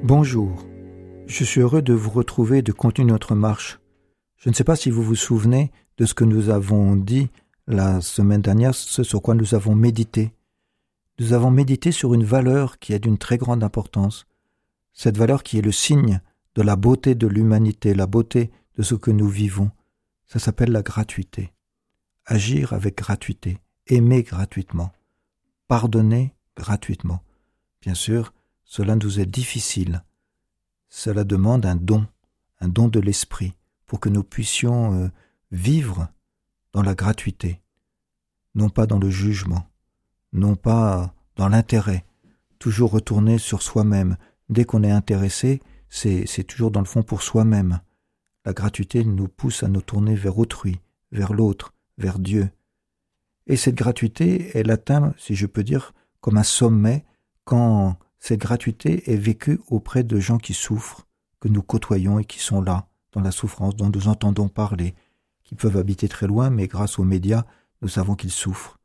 Bonjour, je suis heureux de vous retrouver et de continuer notre marche. Je ne sais pas si vous vous souvenez de ce que nous avons dit la semaine dernière, ce sur quoi nous avons médité. Nous avons médité sur une valeur qui est d'une très grande importance. Cette valeur qui est le signe de la beauté de l'humanité, la beauté de ce que nous vivons. Ça s'appelle la gratuité. Agir avec gratuité, aimer gratuitement, pardonner gratuitement. Bien sûr, cela nous est difficile. Cela demande un don de l'esprit, pour que nous puissions vivre dans la gratuité, non pas dans le jugement, non pas dans l'intérêt, toujours retourner sur soi-même. Dès qu'on est intéressé, c'est toujours dans le fond pour soi-même. La gratuité nous pousse à nous tourner vers autrui, vers l'autre, vers Dieu. Et cette gratuité, elle atteint, si je peux dire, comme un sommet, quand cette gratuité est vécue auprès de gens qui souffrent, que nous côtoyons et qui sont là, dans la souffrance, dont nous entendons parler, qui peuvent habiter très loin, mais grâce aux médias, nous savons qu'ils souffrent.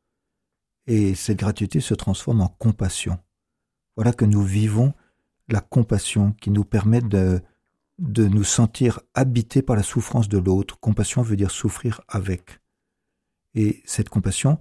Et cette gratuité se transforme en compassion. Voilà que nous vivons la compassion qui nous permet de nous sentir habités par la souffrance de l'autre. Compassion veut dire souffrir avec. Et cette compassion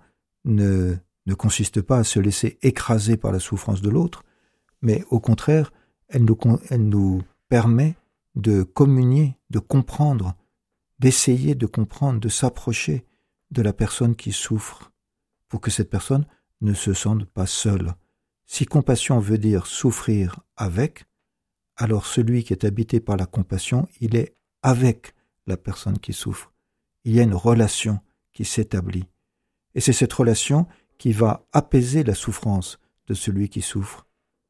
ne consiste pas à se laisser écraser par la souffrance de l'autre, mais au contraire, elle nous permet de communier, de comprendre, d'essayer de comprendre, de s'approcher de la personne qui souffre, pour que cette personne ne se sente pas seule. Si compassion veut dire souffrir avec, alors celui qui est habité par la compassion, il est avec la personne qui souffre. Il y a une relation qui s'établit. Et c'est cette relation qui va apaiser la souffrance de celui qui souffre.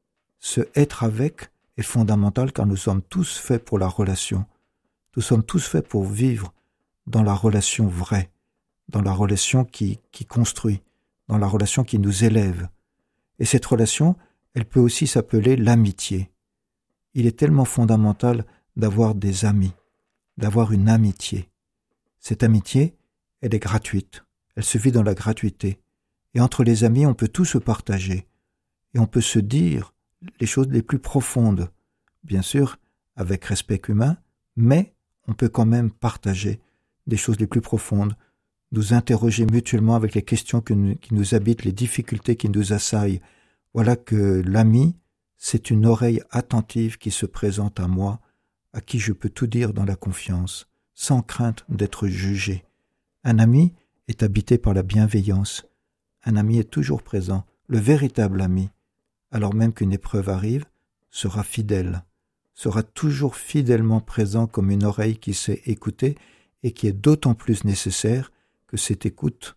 Ce être avec est fondamental car nous sommes tous faits pour la relation. Nous sommes tous faits pour vivre dans la relation vraie, dans la relation qui construit, dans la relation qui nous élève. Et cette relation, elle peut aussi s'appeler l'amitié. Il est tellement fondamental d'avoir des amis, d'avoir une amitié. Cette amitié, elle est gratuite, elle se vit dans la gratuité. Et entre les amis, on peut tout se partager. Et on peut se dire les choses les plus profondes, bien sûr, avec respect humain, mais on peut quand même partager des choses les plus profondes, nous interroger mutuellement avec les questions qui nous habitent, les difficultés qui nous assaillent. Voilà que l'ami, c'est une oreille attentive qui se présente à moi, à qui je peux tout dire dans la confiance, sans crainte d'être jugé. Un ami est habité par la bienveillance. Un ami est toujours présent, le véritable ami, alors même qu'une épreuve arrive, sera fidèle, sera toujours fidèlement présent comme une oreille qui sait écouter et qui est d'autant plus nécessaire que cette écoute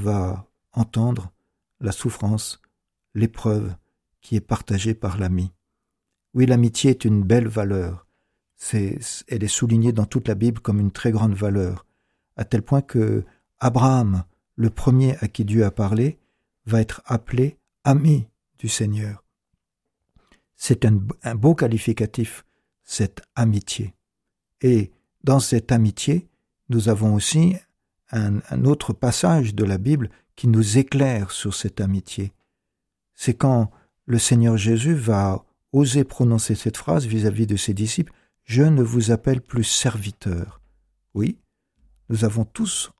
va entendre la souffrance, l'épreuve qui est partagée par l'ami. Oui, l'amitié est une belle valeur. Elle est soulignée dans toute la Bible comme une très grande valeur, à tel point que Abraham, le premier à qui Dieu a parlé, va être appelé ami du Seigneur. C'est un beau qualificatif, cette amitié. Et dans cette amitié, nous avons aussi un autre passage de la Bible qui nous éclaire sur cette amitié. C'est quand le Seigneur Jésus va oser prononcer cette phrase vis-à-vis de ses disciples, « Je ne vous appelle plus serviteur ». Oui, nous avons tous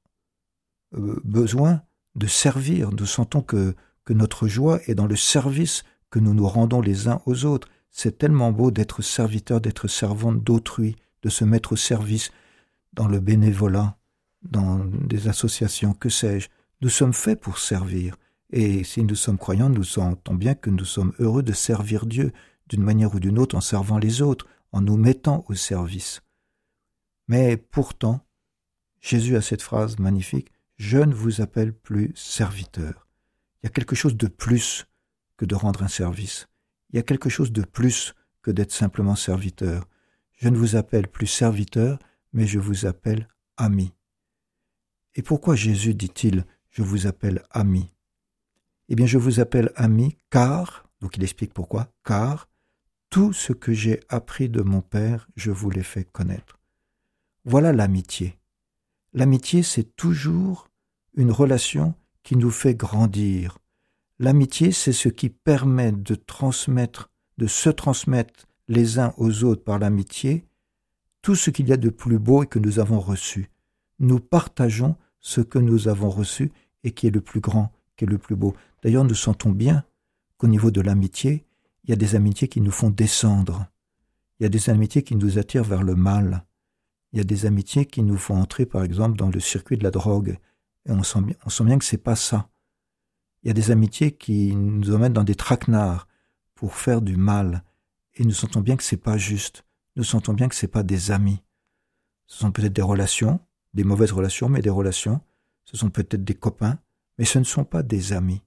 besoin de servir. Nous sentons que notre joie est dans le service que nous nous rendons les uns aux autres. C'est tellement beau d'être serviteur, d'être servant d'autrui, de se mettre au service dans le bénévolat, dans des associations, que sais-je. Nous sommes faits pour servir. Et si nous sommes croyants, nous sentons bien que nous sommes heureux de servir Dieu d'une manière ou d'une autre en servant les autres, en nous mettant au service. Mais pourtant, Jésus a cette phrase magnifique, « Je ne vous appelle plus serviteur ». Il y a quelque chose de plus que de rendre un service. Il y a quelque chose de plus que d'être simplement serviteur. Je ne vous appelle plus serviteur, mais je vous appelle ami. Et pourquoi Jésus dit-il « Je vous appelle ami » ? Eh bien, je vous appelle ami car, donc il explique pourquoi, car tout ce que j'ai appris de mon Père, je vous l'ai fait connaître. Voilà l'amitié. L'amitié, c'est toujours une relation qui nous fait grandir. L'amitié, c'est ce qui permet de se transmettre les uns aux autres par l'amitié tout ce qu'il y a de plus beau et que nous avons reçu. Nous partageons ce que nous avons reçu et qui est le plus grand, qui est le plus beau. D'ailleurs, nous sentons bien qu'au niveau de l'amitié, il y a des amitiés qui nous font descendre. Il y a des amitiés qui nous attirent vers le mal. Il y a des amitiés qui nous font entrer, par exemple, dans le circuit de la drogue. Et on sent bien que c'est pas ça. Il y a des amitiés qui nous emmènent dans des traquenards pour faire du mal. Et nous sentons bien que c'est pas juste. Nous sentons bien que c'est pas des amis. Ce sont peut-être des relations, des mauvaises relations, mais des relations. Ce sont peut-être des copains, mais ce ne sont pas des amis.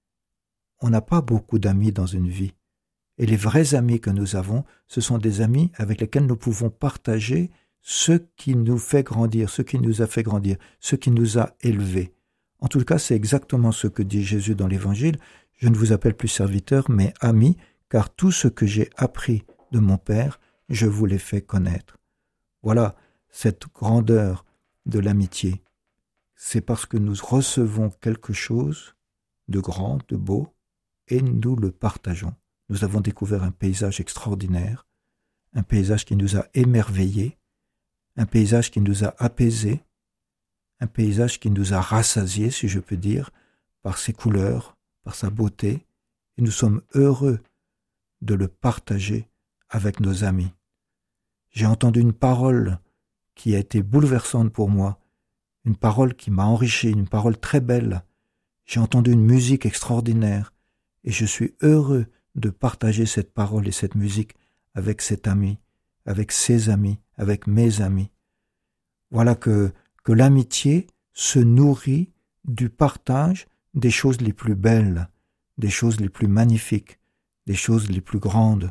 On n'a pas beaucoup d'amis dans une vie. Et les vrais amis que nous avons, ce sont des amis avec lesquels nous pouvons partager ce qui nous fait grandir, ce qui nous a fait grandir, ce qui nous a élevés. En tout cas, c'est exactement ce que dit Jésus dans l'Évangile. Je ne vous appelle plus serviteur, mais ami, car tout ce que j'ai appris de mon Père, je vous l'ai fait connaître. Voilà cette grandeur de l'amitié. C'est parce que nous recevons quelque chose de grand, de beau, et nous le partageons. Nous avons découvert un paysage extraordinaire, un paysage qui nous a émerveillés, un paysage qui nous a apaisés, un paysage qui nous a rassasiés, si je peux dire, par ses couleurs, par sa beauté, et nous sommes heureux de le partager avec nos amis. J'ai entendu une parole qui a été bouleversante pour moi, une parole qui m'a enrichi, une parole très belle. J'ai entendu une musique extraordinaire, et je suis heureux de partager cette parole et cette musique avec cet ami, avec ses amis, avec mes amis. Voilà que l'amitié se nourrit du partage des choses les plus belles, des choses les plus magnifiques, des choses les plus grandes.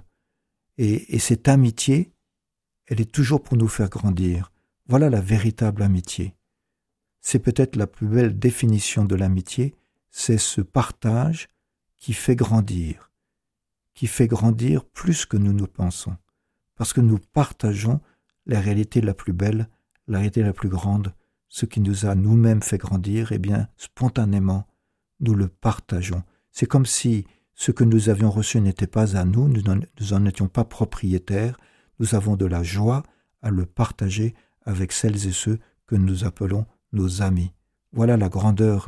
Et cette amitié, elle est toujours pour nous faire grandir. Voilà la véritable amitié. C'est peut-être la plus belle définition de l'amitié, c'est ce partage qui fait grandir plus que nous pensons, parce que nous partageons la réalité la plus belle, la réalité la plus grande, ce qui nous a nous-mêmes fait grandir, eh bien, spontanément, nous le partageons. C'est comme si ce que nous avions reçu n'était pas à nous, nous n'en étions pas propriétaires, nous avons de la joie à le partager avec celles et ceux que nous appelons nos amis. Voilà la grandeur